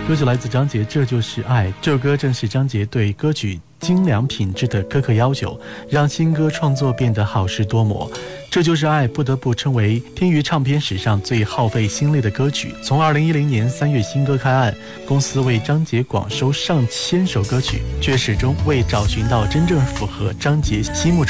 歌曲来自张杰，这就是爱。这首歌正是张杰对歌曲精良品质的苛刻要求，让新歌创作变得好事多磨。这就是爱不得不称为天娱唱片史上最耗费心力的歌曲。从2010年3月新歌开案，公司为张杰广收上千首歌曲，却始终未找寻到真正符合张杰心目中